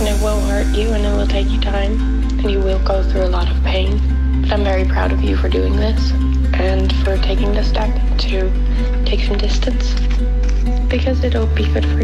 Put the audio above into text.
And it will hurt you, and it will take you time, and you will go through a lot of pain. But I'm very proud of you for doing this, and for taking the step to take some distance, because it'll be good for you.